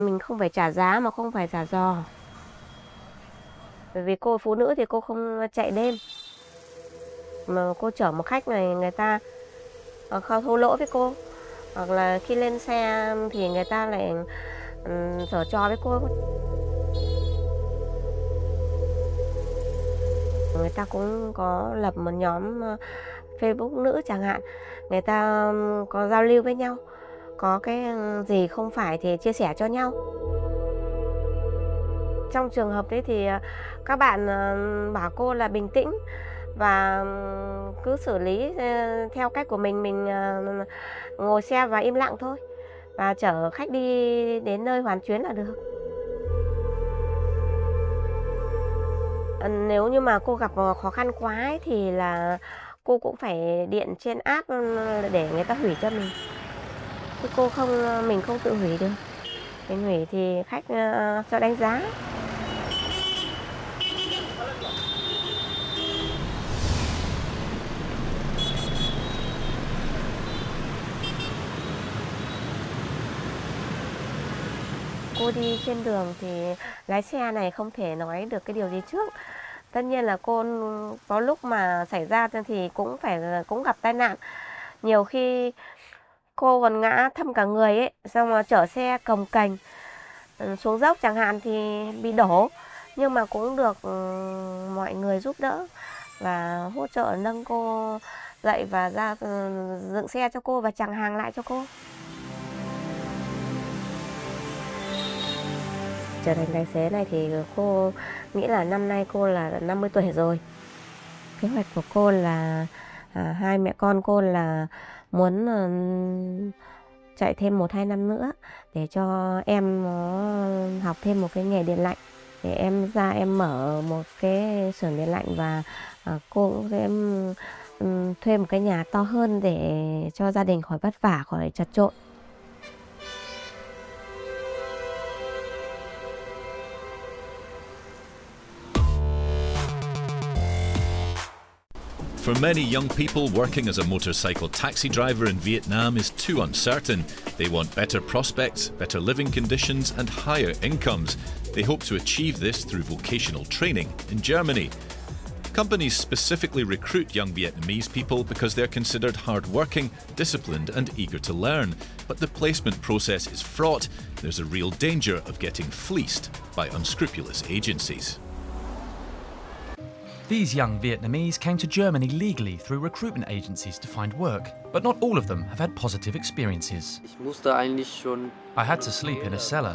Mình không phải trả giá mà không phải trả giò. Bởi vì cô phụ nữ thì cô không chạy đêm. Mà cô chở một khách này người ta không thô lỗ với cô. Hoặc là khi lên xe thì người ta lại giở trò với cô. Người ta cũng có lập một nhóm Facebook nữ chẳng hạn. Người ta có giao lưu với nhau. Có cái gì không phải thì chia sẻ cho nhau. Trong trường hợp đấy thì các bạn bảo cô là bình tĩnh và cứ xử lý theo cách của mình ngồi xe và im lặng thôi. Và chở khách đi đến nơi hoàn chuyến là được. Nếu như mà cô gặp khó khăn quá ấy, thì là cô cũng phải điện trên app để người ta hủy cho mình. Chứ mình không tự hủy được. Mình hủy thì khách cho đánh giá. Cô đi trên đường thì lái xe này không thể nói được cái điều gì trước. Tất nhiên là cô có lúc mà xảy ra thì cũng gặp tai nạn. Nhiều khi cô còn ngã thâm cả người ấy, xong mà chở xe cồng kềnh xuống dốc chẳng hạn thì bị đổ. Nhưng mà cũng được mọi người giúp đỡ và hỗ trợ nâng cô dậy và ra dựng xe cho cô và chằng hàng lại cho cô. Trở thành tài xế này thì cô nghĩ là năm nay cô là 50 tuổi rồi. Kế hoạch của cô là hai mẹ con cô là muốn chạy thêm 1-2 năm nữa để cho em nó học thêm một cái nghề điện lạnh. Để em ra em mở một cái xưởng điện lạnh và cô cũng sẽ thuê một cái nhà to hơn để cho gia đình khỏi vất vả, khỏi chật chội. For many young people, working as a motorcycle taxi driver in Vietnam is too uncertain. They want better prospects, better living conditions and higher incomes. They hope to achieve this through vocational training in Germany. Companies specifically recruit young Vietnamese people because they're considered hard-working, disciplined and eager to learn. But the placement process is fraught. There's a real danger of getting fleeced by unscrupulous agencies. These young Vietnamese came to Germany legally through recruitment agencies to find work, but not all of them have had positive experiences. I had to sleep in a cellar.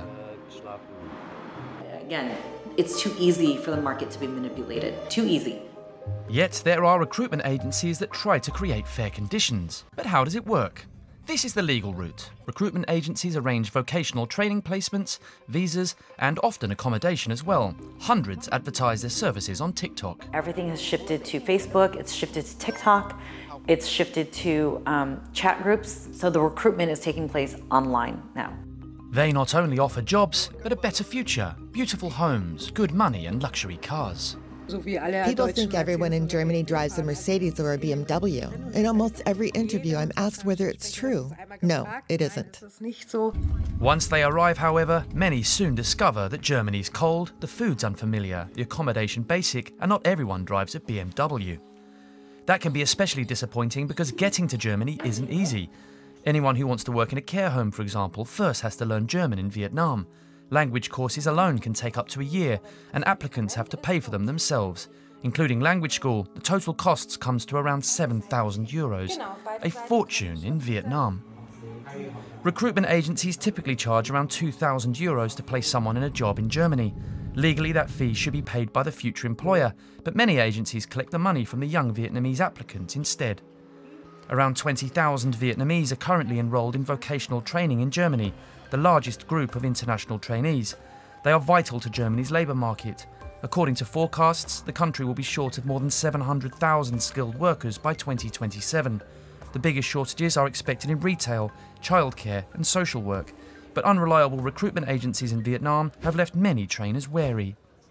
Again, it's too easy for the market to be manipulated. Too easy. Yet there are recruitment agencies that try to create fair conditions. But how does it work? This is the legal route. Recruitment agencies arrange vocational training placements, visas, and often accommodation as well. Hundreds advertise their services on TikTok. Everything has shifted to Facebook, it's shifted to TikTok, it's shifted to chat groups. So the recruitment is taking place online now. They not only offer jobs, but a better future, beautiful homes, good money and luxury cars. People think everyone in Germany drives a Mercedes or a BMW. In almost every interview, I'm asked whether it's true. No, it isn't. Once they arrive, however, many soon discover that Germany's cold, the food's unfamiliar, the accommodation basic, and not everyone drives a BMW. That can be especially disappointing because getting to Germany isn't easy. Anyone who wants to work in a care home, for example, first has to learn German in Vietnam. Language courses alone can take up to a year, and applicants have to pay for them themselves. Including language school, the total costs comes to around €7,000, a fortune in Vietnam. Recruitment agencies typically charge around €2,000 to place someone in a job in Germany. Legally, that fee should be paid by the future employer, but many agencies collect the money from the young Vietnamese applicant instead. Around 20,000 Vietnamese are currently enrolled in vocational training in Germany, the largest group of international trainees. They are vital to Germany's labour market. According to forecasts, the country will be short of more than 700,000 skilled workers by 2027. The biggest shortages are expected in retail, childcare and social work, but unreliable recruitment agencies in Vietnam have left many trainers wary.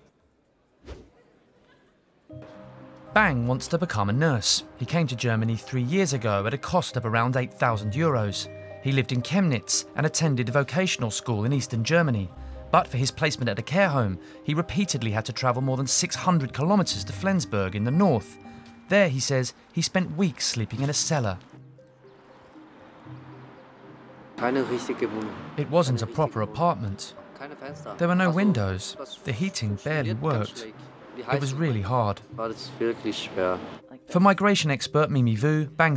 Bang wants to become a nurse. He came to Germany 3 years ago at a cost of around €8,000. He lived in Chemnitz and attended a vocational school in eastern Germany. But for his placement at a care home, he repeatedly had to travel more than 600 kilometers to Flensburg in the north. There, he says, he spent weeks sleeping in a cellar. It wasn't a proper apartment. There were no windows. The heating barely worked. It was really hard. For migration expert Mimi Vu, Bang